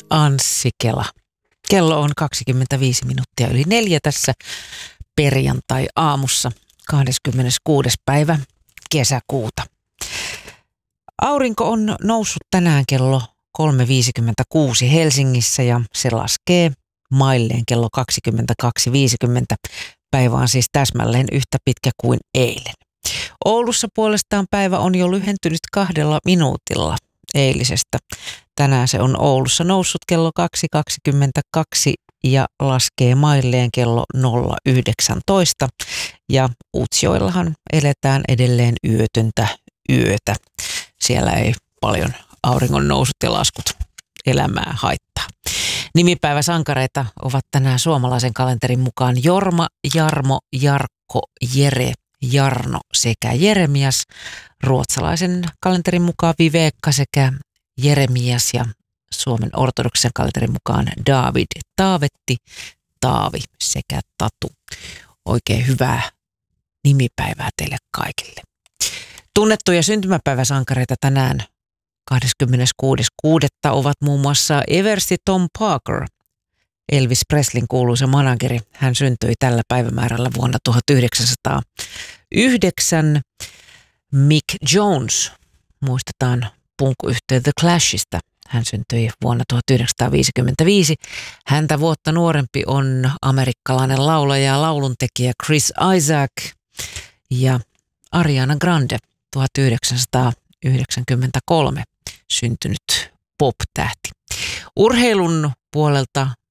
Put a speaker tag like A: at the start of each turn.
A: Anssi Kela. Kello on 25 minuuttia yli 4 tässä perjantai-aamussa 26. päivä kesäkuuta. Aurinko on noussut tänään kello 3.56 Helsingissä ja se laskee mailleen kello 22.50. Päivä on siis täsmälleen yhtä pitkä kuin eilen. Oulussa puolestaan päivä on jo lyhentynyt 2 minuutilla eilisestä. Tänään se on Oulussa noussut kello 2.22 ja laskee mailleen kello 0.19. Ja Utsjoellahan eletään edelleen yötöntä yötä. Siellä ei paljon auringon nousut ja laskut elämää haittaa. Nimipäiväsankareita ovat tänään suomalaisen kalenterin mukaan Jorma, Jarmo, Jarkko, Jere, Jarno sekä Jeremias. Ruotsalaisen kalenterin mukaan Vivekka sekä Jeremias ja Suomen ortodoksen kalenterin mukaan David, Taavetti, Taavi sekä Tatu. Oikein hyvää nimipäivää teille kaikille. Tunnettuja syntymäpäiväsankareita tänään 26.6. ovat muun muassa Eversti Tom Parker, Elvis Presleyn kuuluisa manageri. Hän syntyi tällä päivämäärällä vuonna 1909. Mick Jones, muistetaan punkkuyhtye The Clashista. Hän syntyi vuonna 1955. Häntä vuotta nuorempi on amerikkalainen laulaja ja lauluntekijä Chris Isaak ja Ariana Grande 1993 syntynyt pop-tähti. Urheilun puolelta